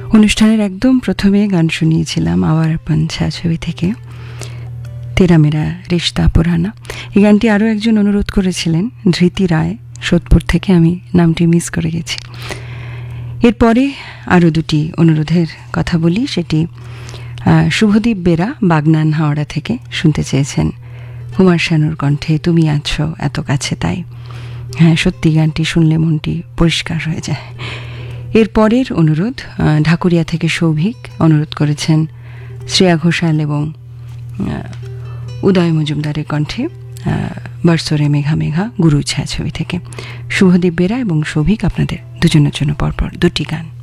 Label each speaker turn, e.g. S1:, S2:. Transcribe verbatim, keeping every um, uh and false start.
S1: অনুষ্ঠানের একদম প্রথমে গান শুনিয়েছিলাম আওয়ার আপন ছায়াছবি থেকে তেরা মেরা রিশতা পুরানা। এই গানটি আরও একজন অনুরোধ করেছিলেন, ধৃতি রায়, সোদপুর থেকে। আমি নামটি মিস করে গেছি। এরপরে আরও দুটি অনুরোধের কথা বলি। সেটি শুভদীপ বেরা, বাগনান, হাওড়া থেকে শুনতে চেয়েছেন কুমার শানুর কণ্ঠে তুমি আছো এত কাছে তাই। হ্যাঁ, সত্যি গানটি শুনলে মনটি পরিষ্কার হয়ে যায়। এরপরের অনুরোধ ঢাকুরিয়া থেকে সৌভিক অনুরোধ করেছেন শ্রেয়া ঘোষাল এবং উদয় মজুমদারের কণ্ঠে বর্ষরে মেঘা মেঘা গুরু ছায়াছবি থেকে। শুভদীপ বেরা এবং সৌভিক, আপনাদের দুজনের জন্য পরপর দুটি গান।